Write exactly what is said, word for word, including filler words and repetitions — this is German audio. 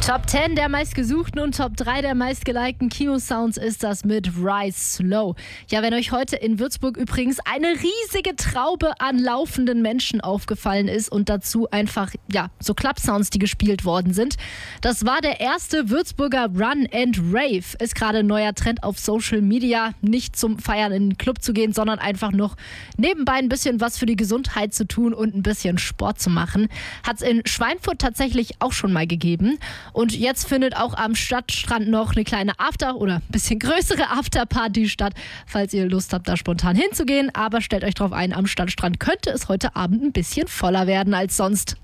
Top zehn der meistgesuchten und Top drei der meistgelikten Kinosounds ist das mit Rise Slow. Ja, wenn euch heute in Würzburg übrigens eine riesige Traube an laufenden Menschen aufgefallen ist und dazu einfach, ja, so Club-Sounds, die gespielt worden sind. Das war der erste Würzburger Run and Rave. Ist gerade ein neuer Trend auf Social Media, nicht zum Feiern in den Club zu gehen, sondern einfach noch nebenbei ein bisschen was für die Gesundheit zu tun und ein bisschen Sport zu machen. Hat es in Schweinfurt tatsächlich auch schon mal gegeben. Und jetzt findet auch am Stadtstrand noch eine kleine After- oder ein bisschen größere Afterparty statt, falls ihr Lust habt, da spontan hinzugehen. Aber stellt euch drauf ein, am Stadtstrand könnte es heute Abend ein bisschen voller werden als sonst.